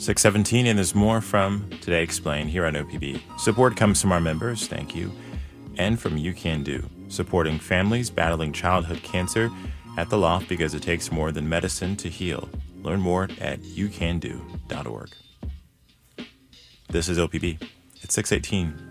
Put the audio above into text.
6:17, and there's more from Today Explained here on OPB. Support comes from our members, thank you, and from You Can Do, supporting families battling childhood cancer at the Loft because it takes more than medicine to heal. Learn more at youcando.org. This is OPB. It's 6:18.